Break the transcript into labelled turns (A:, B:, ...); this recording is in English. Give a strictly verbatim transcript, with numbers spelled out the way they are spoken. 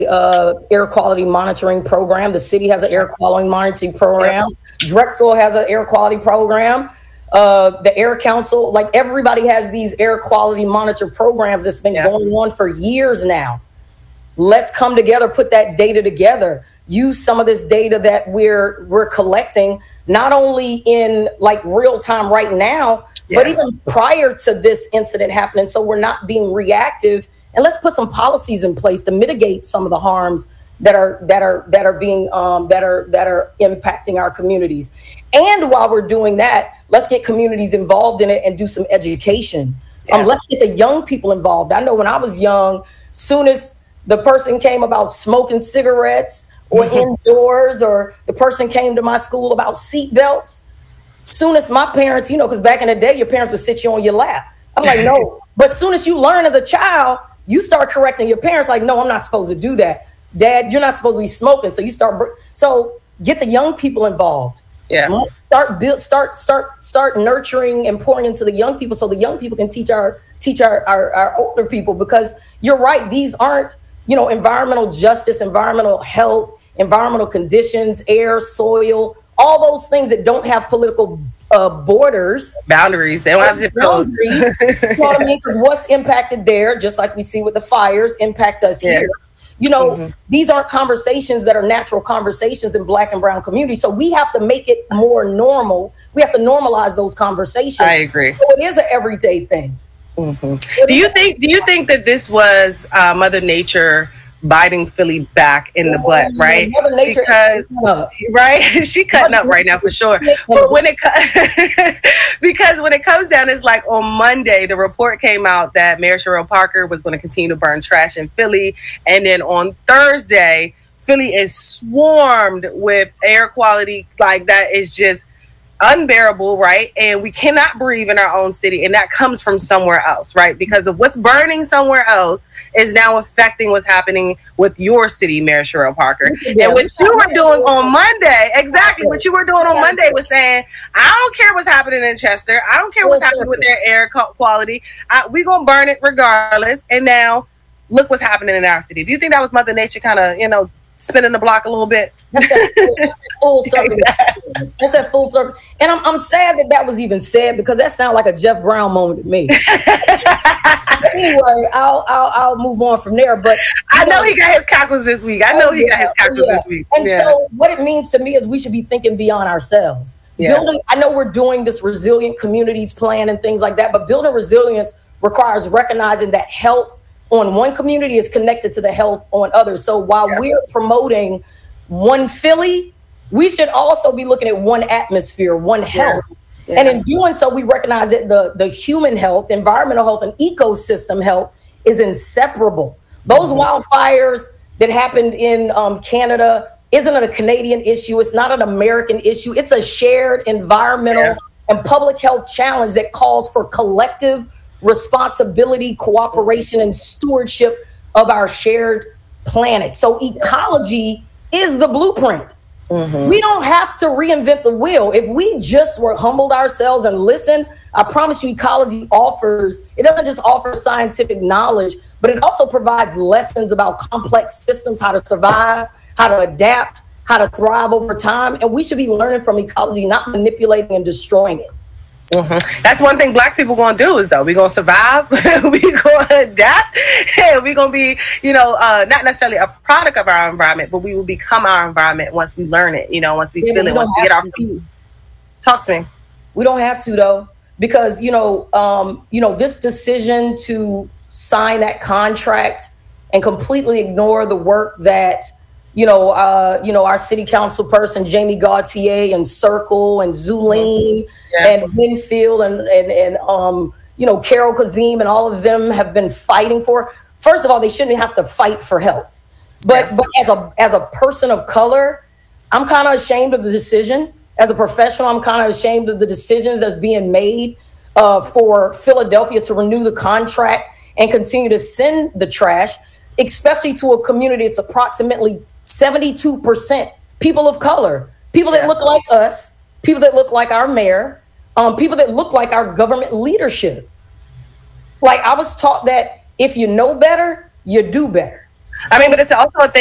A: uh, air quality monitoring program. The city has an air quality monitoring program. Drexel has an air quality program. Uh, the Air Council, like everybody has these air quality monitor programs that's been yeah. going on for years now. Let's come together, put that data together, use some of this data that we're we're collecting, not only in like real time right now, yeah. but even prior to this incident happening. So we're not being reactive, and let's put some policies in place to mitigate some of the harms that are that are that are being um, that are that are impacting our communities. And while we're doing that, let's get communities involved in it and do some education. Yeah. Um, let's get the young people involved. I know when I was young, soon as the person came about smoking cigarettes or mm-hmm. indoors, or the person came to my school about seat belts, soon as my parents, you know, because back in the day, your parents would sit you on your lap. I'm like, no. But soon as you learn as a child, you start correcting your parents like, no, I'm not supposed to do that. Dad, you're not supposed to be smoking. So you start. So get the young people involved.
B: Yeah.
A: Start build. Start. Start. Start nurturing and pouring into the young people, so the young people can teach our teach our, our our older people. Because you're right. These aren't, you know, environmental justice, environmental health, environmental conditions, air, soil, all those things that don't have political uh, borders,
B: boundaries. They don't have zip codes.
A: Boundaries. You know what I mean? Because what's impacted there, just like we see with the fires, impact us yeah. here. You know, mm-hmm. these aren't conversations that are natural conversations in Black and brown communities. So we have to make it more normal. We have to normalize those conversations. I
B: agree.
A: So it is an everyday thing.
B: Mm-hmm. Do you think? Do you think that this was uh, Mother Nature biting Philly back in the butt, right?
A: Mother Nature,
B: because, right? She cutting up right now for sure. But when it because when it comes down, it's like on Monday, the report came out that Mayor Cheryl Parker was going to continue to burn trash in Philly, and then on Thursday, Philly is swarmed with air quality like that is just unbearable, right? And we cannot breathe in our own city, and that comes from somewhere else, right? Because of what's burning somewhere else is now affecting what's happening with your city, Mayor Cheryl Parker. Yeah, and what you were doing on Monday, exactly what you were doing on Monday was saying, I don't care what's happening in Chester. I don't care what's happening with their air quality. We're going to burn it regardless. And now look what's happening in our city. Do you think that was Mother Nature kind of, you know, spinning the block a little bit?
A: That's that full, full circle. That's that full circle. And I'm I'm sad that that was even said, because that sounds like a Jeff Brown moment to me. Anyway, I'll I'll I'll move on from there. But
B: I know, know he got his cackles this week. I know oh, he yeah, got his cackles yeah. this week.
A: And yeah. so what it means to me is we should be thinking beyond ourselves. Yeah. Building, I know we're doing this resilient communities plan and things like that, but building resilience requires recognizing that health on one community is connected to the health on others. So while yeah. we're promoting one Philly, we should also be looking at one atmosphere, one health. Yeah. Yeah. And in doing so, we recognize that the, the human health, environmental health, and ecosystem health is inseparable. Those mm-hmm. wildfires that happened in um, Canada isn't a Canadian issue. It's not an American issue. It's a shared environmental yeah. and public health challenge that calls for collective responsibility, cooperation, and stewardship of our shared planet. So ecology is the blueprint. Mm-hmm. We don't have to reinvent the wheel. If we just were humbled ourselves and listened, I promise you ecology offers, it doesn't just offer scientific knowledge, but it also provides lessons about complex systems, how to survive, how to adapt, how to thrive over time. And we should be learning from ecology, not manipulating and destroying it.
B: Mm-hmm. That's one thing Black people going to do is, though, we're going to survive, we're going to adapt, and we're going to be, you know, uh, not necessarily a product of our environment, but we will become our environment once we learn it, you know, once we yeah, feel it, once we get our food. Talk to me.
A: We don't have to, though, because, you know, um, you know, this decision to sign that contract and completely ignore the work that, you know, uh, you know, our city council person, Jamie Gauthier, and Circle, and Zulene, yeah. and Winfield, and, and, and um, you know, Carol Kazim, and all of them have been fighting for. First of all, they shouldn't have to fight for health. But yeah. but as a as a person of color, I'm kind of ashamed of the decision. As a professional, I'm kind of ashamed of the decisions that's being made uh, for Philadelphia to renew the contract and continue to send the trash, especially to a community that's approximately seventy-two percent people of color, people that yeah. look like us, people that look like our mayor, um, people that look like our government leadership. Like, I was taught that if you know better, you do better.
B: I mean, but it's also a thing